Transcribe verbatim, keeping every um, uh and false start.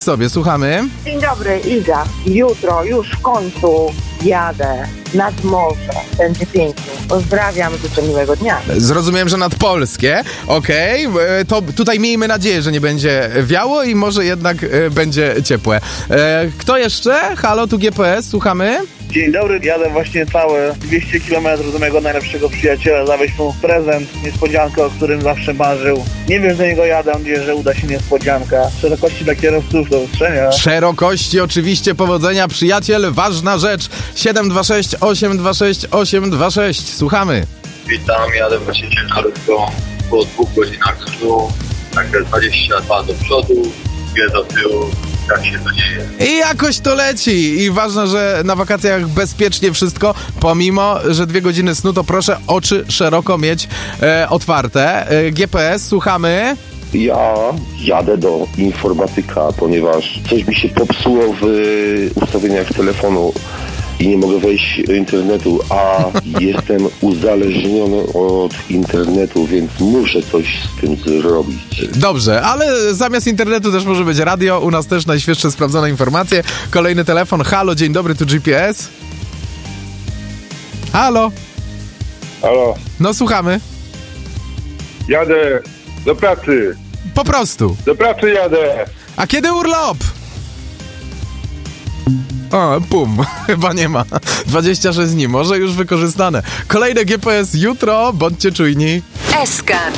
sobie, słuchamy. Dzień dobry, Iga. Jutro już w końcu jadę nad morze. Będzie pięknie. Pozdrawiam, życzę miłego dnia. Zrozumiałem, że nadpolskie. Okej, okay. To tutaj miejmy nadzieję, że nie będzie wiało i może jednak e, będzie ciepłe. E, kto jeszcze? Halo, tu G P S, słuchamy. Dzień dobry, jadę właśnie całe dwieście kilometrów do mojego najlepszego przyjaciela, zawieźć mu prezent, niespodziankę, o którym zawsze marzył. Nie wiem, że niego jadę, mam nadzieję, że uda się niespodzianka. Szerokości dla kierowców, do usłyszenia. Szerokości oczywiście, powodzenia, przyjaciel, ważna rzecz. siedem dwa sześć osiem dwa sześć osiem dwa sześć, słuchamy. Witam, jadę właśnie ciężarówką po dwóch godzinach snu, także dwadzieścia dwa do przodu, dwie do tyłu. Tak się to dzieje. I jakoś to leci. I ważne, że na wakacjach bezpiecznie wszystko, pomimo, że dwie godziny snu, to proszę oczy szeroko mieć e, otwarte. E, G P S, słuchamy. Ja jadę do informatyka, ponieważ coś mi się popsuło w ustawieniach telefonu i nie mogę wejść do internetu, a jestem uzależniony od internetu, więc muszę coś z tym zrobić. Dobrze, ale zamiast internetu też może być radio, u nas też najświeższe sprawdzone informacje. Kolejny telefon. Halo, dzień dobry, tu G P S. Halo. Halo. No, słuchamy. Jadę do pracy. Po prostu. Do pracy jadę. A kiedy urlop? O, pum, chyba nie ma. dwadzieścia sześć dni, może już wykorzystane. Kolejne G P S jutro, bądźcie czujni. S K